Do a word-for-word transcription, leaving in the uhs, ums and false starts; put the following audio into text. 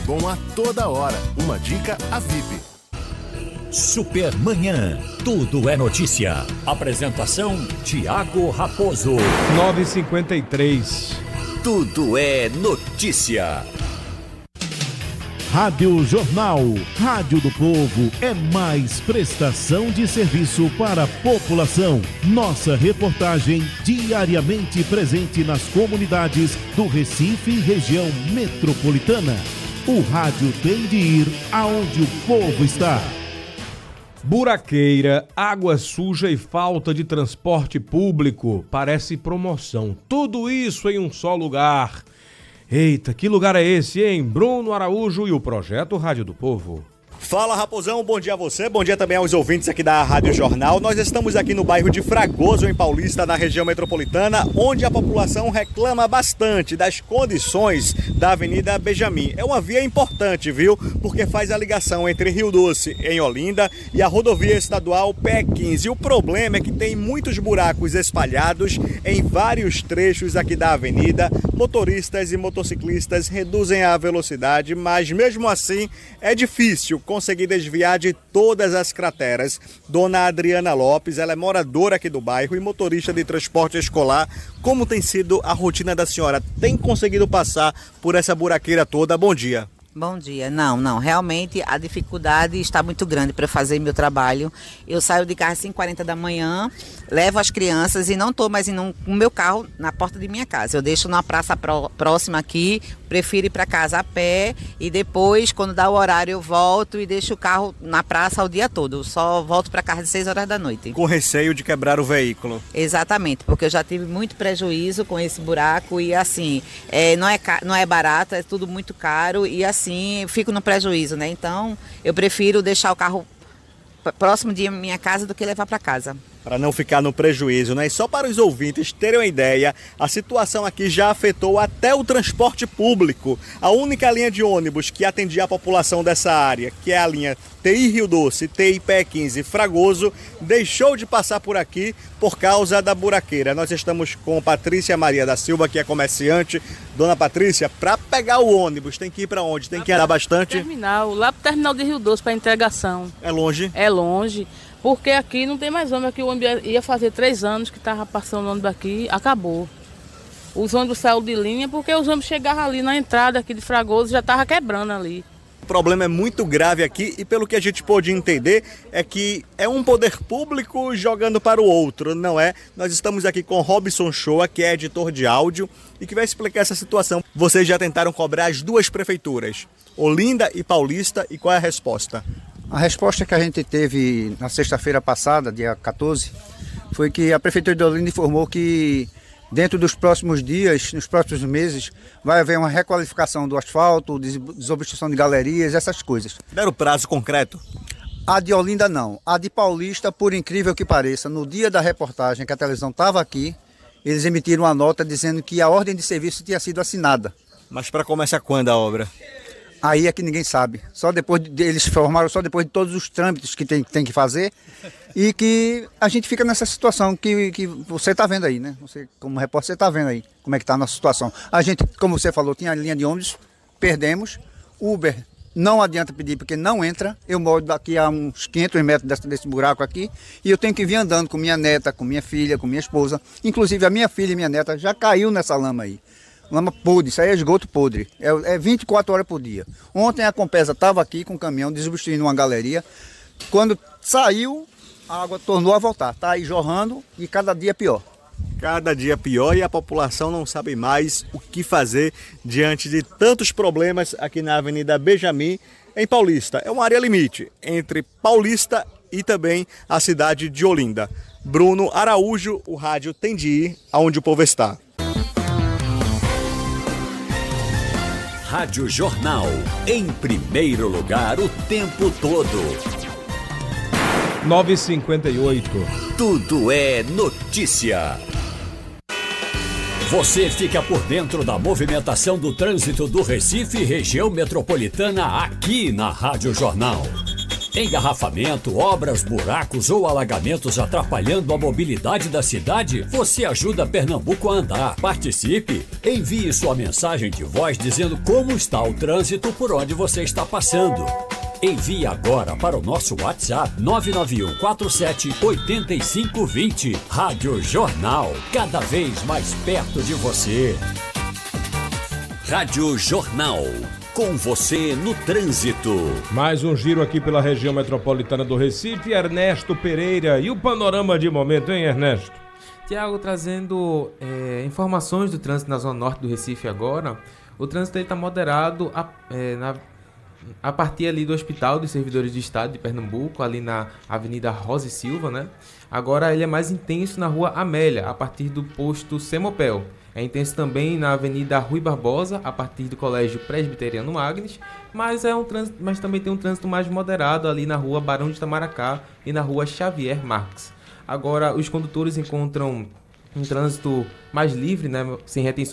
bom a toda hora. Uma dica a V I P. Supermanhã, tudo é notícia. Apresentação, Tiago Raposo. nove e cinquenta e três. Tudo é notícia. Rádio Jornal, Rádio do Povo, é mais prestação de serviço para a população. Nossa reportagem diariamente presente nas comunidades do Recife e região metropolitana. O rádio tem de ir aonde o povo está. Buraqueira, água suja e falta de transporte público. Parece promoção. Tudo isso em um só lugar. Eita, que lugar é esse, hein? Bruno Araújo e o Projeto Rádio do Povo. Fala, Raposão, bom dia a você, bom dia também aos ouvintes aqui da Rádio Jornal. Nós estamos aqui no bairro de Fragoso, em Paulista, na região metropolitana, onde a população reclama bastante das condições da Avenida Benjamin. É uma via importante, viu? Porque faz a ligação entre Rio Doce, em Olinda, e a rodovia estadual P E quinze. E o problema é que tem muitos buracos espalhados em vários trechos aqui da avenida. Motoristas e motociclistas reduzem a velocidade, mas mesmo assim é difícil conseguir desviar de todas as crateras. Dona Adriana Lopes, ela é moradora aqui do bairro e motorista de transporte escolar. Como tem sido a rotina da senhora? Tem conseguido passar por essa buraqueira toda? Bom dia. Bom dia. Não, não. Realmente a dificuldade está muito grande para fazer meu trabalho. Eu saio de casa às cinco e quarenta da manhã, levo as crianças e não estou mais indo com o meu carro na porta de minha casa. Eu deixo na praça pró- próxima aqui, prefiro ir para casa a pé e depois, quando dá o horário, eu volto e deixo o carro na praça o dia todo. Só volto para casa às seis horas da noite. Com receio de quebrar o veículo. Exatamente, porque eu já tive muito prejuízo com esse buraco e assim, é, não, é, não é barato, é tudo muito caro e assim, fico no prejuízo, né? Então, eu prefiro deixar o carro próximo de minha casa do que levar para casa. Para não ficar no prejuízo, né? E só para os ouvintes terem uma ideia, a situação aqui já afetou até o transporte público. A única linha de ônibus que atendia a população dessa área, que é a linha T I Rio Doce, T I P E quinze Fragoso, deixou de passar por aqui por causa da buraqueira. Nós estamos com Patrícia Maria da Silva, que é comerciante. Dona Patrícia, para pegar o ônibus, tem que ir para onde? Tem que andar bastante? Terminal, lá pro terminal de Rio Doce para entregação. É longe? É longe. Porque aqui não tem mais ônibus, aqui o ônibus ia fazer três anos que estava passando o ônibus aqui, acabou. Os ônibus saíram de linha porque os ônibus chegavam ali na entrada aqui de Fragoso, já estava quebrando ali. O problema é muito grave aqui e pelo que a gente pôde entender é que é um poder público jogando para o outro, não é? Nós estamos aqui com Robson Shoa, que é editor de áudio e que vai explicar essa situação. Vocês já tentaram cobrar as duas prefeituras, Olinda e Paulista, e qual é a resposta? A resposta que a gente teve na sexta-feira passada, dia quatorze, foi que a Prefeitura de Olinda informou que dentro dos próximos dias, nos próximos meses, vai haver uma requalificação do asfalto, desobstrução de galerias, essas coisas. Deram prazo concreto? A de Olinda não. A de Paulista, por incrível que pareça, no dia da reportagem que a televisão estava aqui, eles emitiram uma nota dizendo que a ordem de serviço tinha sido assinada. Mas para começar quando a obra? Aí é que ninguém sabe. Só depois de, eles formaram só depois de todos os trâmites que tem, tem que fazer e que a gente fica nessa situação que, que você está vendo aí, né? Você, como repórter, você está vendo aí como é que está a nossa situação. A gente, como você falou, tinha a linha de ônibus, perdemos. Uber não adianta pedir porque não entra. Eu moro daqui a uns quinhentos metros desse, desse buraco aqui e eu tenho que vir andando com minha neta, com minha filha, com minha esposa. Inclusive a minha filha e minha neta já caiu nessa lama aí. Lama podre, isso aí é esgoto podre, é, é vinte e quatro horas por dia. Ontem a Compesa estava aqui com o caminhão desobstruindo uma galeria, quando saiu, a água tornou a voltar, está aí jorrando e cada dia pior. Cada dia pior e a população não sabe mais o que fazer diante de tantos problemas aqui na Avenida Benjamin, em Paulista. É uma área limite entre Paulista e também a cidade de Olinda. Bruno Araújo, o rádio tem de ir aonde o povo está. Rádio Jornal, em primeiro lugar o tempo todo. nove e cinquenta e oito. Tudo é notícia. Você fica por dentro da movimentação do trânsito do Recife e região metropolitana aqui na Rádio Jornal. Engarrafamento, obras, buracos ou alagamentos atrapalhando a mobilidade da cidade? Você ajuda Pernambuco a andar. Participe! Envie sua mensagem de voz dizendo como está o trânsito por onde você está passando. Envie agora para o nosso WhatsApp nove nove um quatro sete oito cinco dois zero. Rádio Jornal, cada vez mais perto de você. Rádio Jornal, com você no trânsito. Mais um giro aqui pela região metropolitana do Recife. Ernesto Pereira, e o panorama de momento, hein, Ernesto? Tiago, trazendo é, informações do trânsito na zona norte do Recife agora. O trânsito está moderado a, é, na, a partir ali do Hospital dos Servidores do Estado de Pernambuco, ali na Avenida Rosa e Silva, né? Agora ele é mais intenso na Rua Amélia, a partir do posto Semopel. É intenso também na Avenida Rui Barbosa, a partir do Colégio Presbiteriano Agnes, mas, é um trânsito, mas também tem um trânsito mais moderado ali na Rua Barão de Itamaracá e na Rua Xavier Marques. Agora, os condutores encontram um trânsito mais livre, né, sem retenções